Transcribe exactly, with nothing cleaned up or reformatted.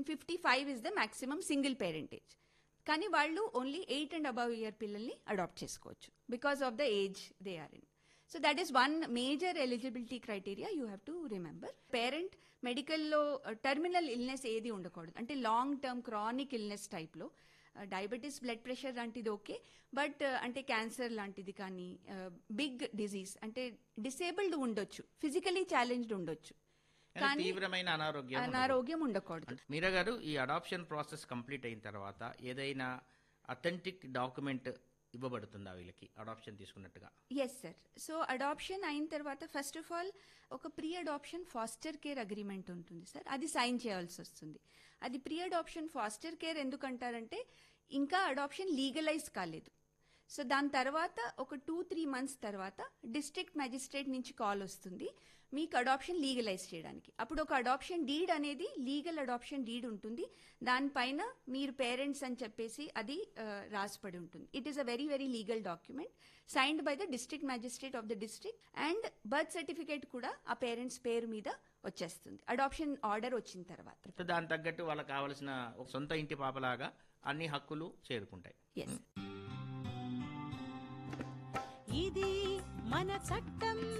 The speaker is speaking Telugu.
Fifty five is the maximum single parentage. కానీ వాళ్ళు only eight and above year పిల్లల్ని అడాప్ట్ చేసుకోవచ్చు because of the age they are in. So that is one major eligibility criteria you have to remember. Parent మెడికల్లో terminal illness ఏది ఉండకూడదు, అంటే లాంగ్ టర్మ్ క్రానిక్ ఇల్నెస్ టైప్లో డయాబెటీస్, బ్లడ్ ప్రెషర్ లాంటిది ఓకే, బట్ అంటే క్యాన్సర్ లాంటిది కానీ బిగ్ డిజీజ్ అంటే డిసేబుల్డ్ ఉండొచ్చు, ఫిజికలీ ఛాలెంజ్డ్ ఉండొచ్చు, కానీ తీవ్రమైన అనారోగ్యం అనారోగ్యం ఉండకూడదు. మీరా గారు, ఈ అడాప్షన్ ప్రాసెస్ కంప్లీట్ అయిన తర్వాత ఏదైనా అథెంటిక్ డాక్యుమెంట్ ఇవ్వబడుతుందా వీళ్ళకి adoption తీసుకున్నట్టుగా? Yes sir. So adoption అయిన తర్వాత ఫస్ట్ ఆఫ్ ఆల్ ఒక pre adoption faster care agreement ఉంటుంది సార్, అది సైన్ చేయాల్సి వస్తుంది. అది ప్రీ అడాప్షన్ ఫాస్టర్ కేర్ ఎందుకంటారంటే ఇంకా అడాప్షన్ లీగలైజ్ కాలేదు. సో దాని తర్వాత ఒక టూ త్రీ మంత్స్ తర్వాత డిస్ట్రిక్ట్ మ్యాజిస్ట్రేట్ నుంచి కాల్ వస్తుంది మీకు అడాప్షన్ లీగలైజ్ చేయడానికి. అప్పుడు ఒక అడాప్షన్ డీడ్ అనేది లీగల్ అడాప్షన్ డీడ్ ఉంటుంది, దానిపైన మీరు పేరెంట్స్ అని చెప్పేసి అది రాసిపడి ఉంటుంది. It is a very very legal document signed by the district magistrate of the district, and birth certificate కూడా ఆ పేరెంట్స్ పేరు మీద వచ్చేస్తుంది అడాప్షన్ ఆర్డర్ వచ్చిన తర్వాత. దాని తగ్గట్టు వాళ్ళకి కావాల్సిన ఒక సొంత ఇంటి పాపలాగా అన్ని హక్కులు చేరుకుంటాయి. ఎస్. ఇది మన చట్టం.